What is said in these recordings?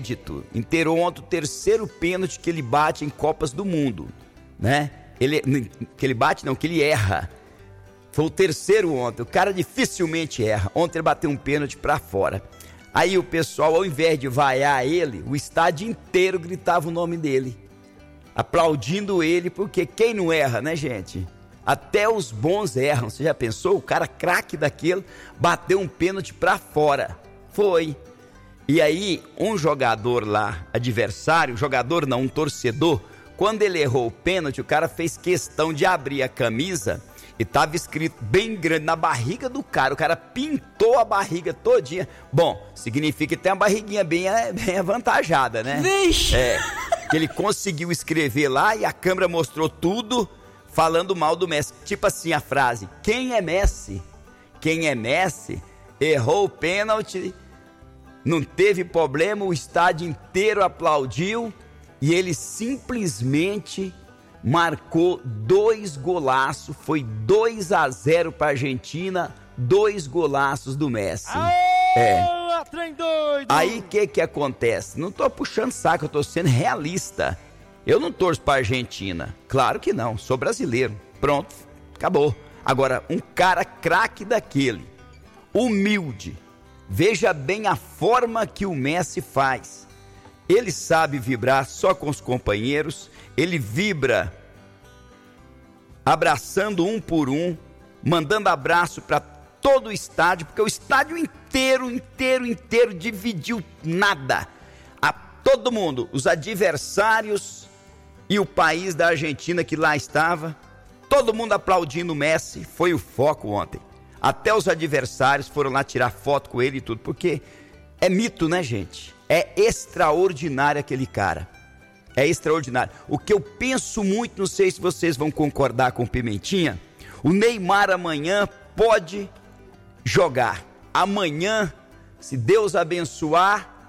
inédito. Inteirou ontem o terceiro pênalti que ele bate em Copas do Mundo, né? Que ele erra. Foi o terceiro ontem. O cara dificilmente erra. Ontem ele bateu um pênalti pra fora. Aí o pessoal, ao invés de vaiar ele, o estádio inteiro gritava o nome dele, aplaudindo ele, porque quem não erra, né, gente? Até os bons erram. Você já pensou? O cara craque daquele bateu um pênalti pra fora. Foi. E aí, um jogador lá, adversário, jogador não, um torcedor, quando ele errou o pênalti, o cara fez questão de abrir a camisa e tava escrito bem grande na barriga do cara. O cara pintou a barriga todinha. Bom, significa que tem uma barriguinha bem avantajada, né? Vixe! Que ele conseguiu escrever lá e a câmera mostrou tudo falando mal do Messi. Tipo assim a frase: quem é Messi? Quem é Messi? Errou o pênalti, não teve problema, o estádio inteiro aplaudiu e ele simplesmente marcou 2 golaços. Foi 2-0 para a Argentina, 2 golaços do Messi. Trem doido! Aí o que acontece? Não tô puxando saco, eu tô sendo realista. Eu não torço pra Argentina, claro que não, sou brasileiro. Pronto, acabou. Agora, um cara craque daquele, humilde, veja bem a forma que o Messi faz. Ele sabe vibrar só com os companheiros, ele vibra abraçando um por um, mandando abraço para todo o estádio, porque o estádio inteiro dividiu nada. A todo mundo, os adversários e o país da Argentina que lá estava, todo mundo aplaudindo o Messi. Foi o foco ontem. Até os adversários foram lá tirar foto com ele e tudo, porque é mito, né, gente? É extraordinário aquele cara. É extraordinário. O que eu penso muito, não sei se vocês vão concordar com o Pimentinha, o Neymar amanhã pode jogar. Amanhã, se Deus abençoar,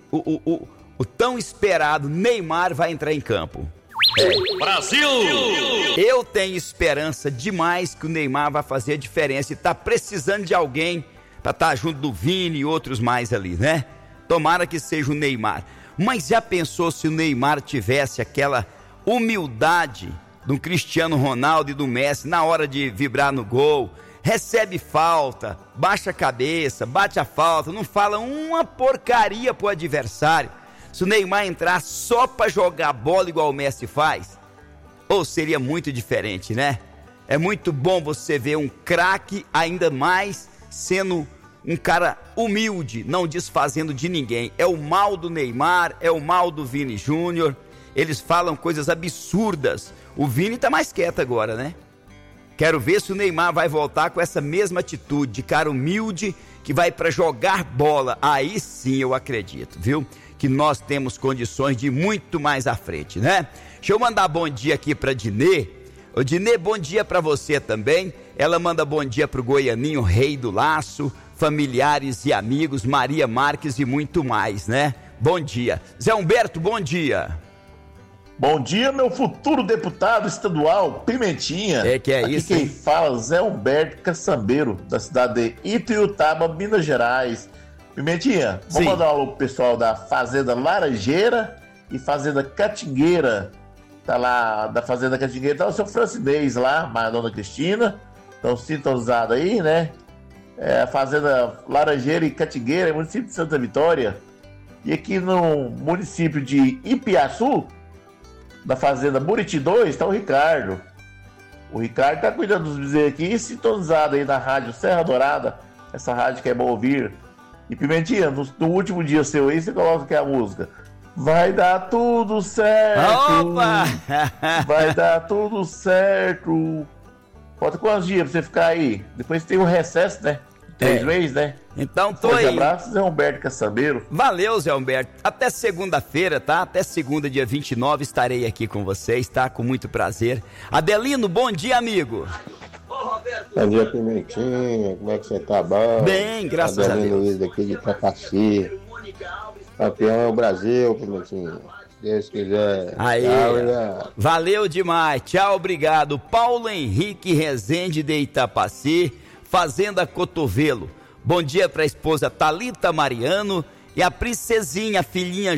o tão esperado Neymar vai entrar em campo. Brasil! Eu tenho esperança demais que o Neymar vai fazer a diferença e tá precisando de alguém para estar junto do Vini e outros mais ali, né? Tomara que seja o Neymar. Mas já pensou se o Neymar tivesse aquela humildade do Cristiano Ronaldo e do Messi na hora de vibrar no gol? Recebe falta, baixa a cabeça, bate a falta, não fala uma porcaria pro adversário. Se o Neymar entrar só para jogar bola igual o Messi faz, ou seria muito diferente, né? É muito bom você ver um craque, ainda mais sendo um cara humilde, não desfazendo de ninguém. É o mal do Neymar, é o mal do Vini Júnior. Eles falam coisas absurdas. O Vini tá mais quieto agora, né? Quero ver se o Neymar vai voltar com essa mesma atitude de cara humilde que vai para jogar bola. Aí sim eu acredito, viu? Que nós temos condições de ir muito mais à frente, né? Deixa eu mandar bom dia aqui para Dinê. Ô Dinê, bom dia para você também. Ela manda bom dia pro Goianinho, rei do laço, familiares e amigos, Maria Marques e muito mais, né? Bom dia. Zé Humberto, bom dia. Bom dia, meu futuro deputado estadual, Pimentinha. Que é aqui isso? Quem hein? fala, Zé Humberto Caçambeiro, da cidade de Ituiutaba, Minas Gerais. Pimentinha, vou mandar um alô pro pessoal da Fazenda Laranjeira e Fazenda Catingueira. Tá lá, da Fazenda Catingueira, tá o seu Francinês lá, a dona Cristina. Estão sintonizados aí, né? A Fazenda Laranjeira e Catingueira, município de Santa Vitória. E aqui no município de Ipiaçu, da Fazenda Buriti 2, está o Ricardo. O Ricardo tá cuidando dos bezerros aqui, sintonizado aí na rádio Serra Dourada, essa rádio que é bom ouvir. E Pimentinha, no último dia seu aí, você coloca aqui a música. Vai dar tudo certo. Opa! Vai dar tudo certo. Falta quantos dias pra você ficar aí? Depois tem o recesso, né? 3 meses, né? Então tô Forte aí. abraço, Zé Humberto Caçambeiro. Valeu, Zé Humberto. Até segunda-feira, tá? Até segunda, dia 29, estarei aqui com vocês, tá? Com muito prazer. Adelino, bom dia, amigo. Bom dia, Pimentinha. Como é que você tá? Bom? Bem, graças a Adelino Deus. Luiz daqui de Trapaci. Campeão é o Brasil, Pimentinha. Se Deus quiser. Aí, Tchau, valeu demais. Tchau, obrigado. Paulo Henrique Rezende de Itapaci, Fazenda Cotovelo. Bom dia para a esposa Thalita Mariano e a princesinha, a filhinha